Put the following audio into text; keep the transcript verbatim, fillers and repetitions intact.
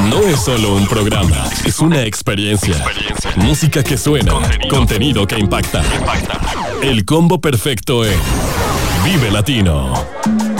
No es solo un programa, es una experiencia. experiencia. Música que suena, contenido, contenido que impacta. impacta. El combo perfecto en Vive Latino.